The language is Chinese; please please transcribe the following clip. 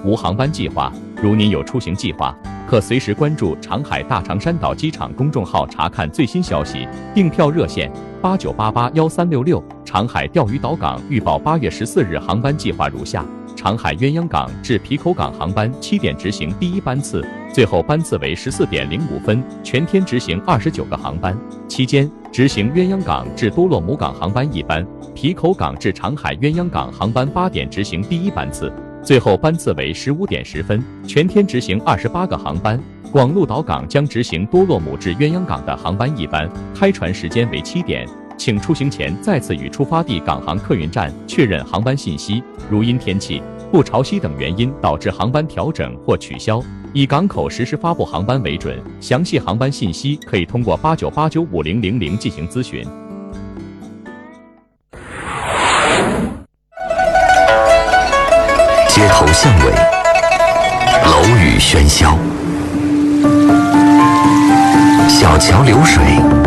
无航班计划。如您有出行计划，可随时关注长海大长山岛机场公众号查看最新消息。订票热线：89881366。长海钓鱼岛港预报8月14日航班计划如下：长海鸳鸯港至皮口港航班7点执行第一班次，最后班次为14点05分，全天执行29个航班。期间执行鸳鸯港至多洛姆港航班1班，皮口港至长海鸳鸯港航班8点执行第一班次，最后班次为15点10分，全天执行28个航班。广鹿岛港将执行多洛姆至鸳鸯港的航班1班，开船时间为7点。请出行前再次与出发地港航客运站确认航班信息，如因天气、不潮汐等原因导致航班调整或取消，以港口实时发布航班为准。详细航班信息可以通过89895000进行咨询。 街头巷尾，楼宇喧嚣，小桥流水，